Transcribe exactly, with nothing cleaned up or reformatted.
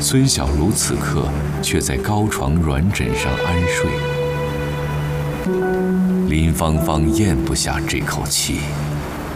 孙小茹此刻却在高床软枕上安睡。林芳芳咽不下这口气，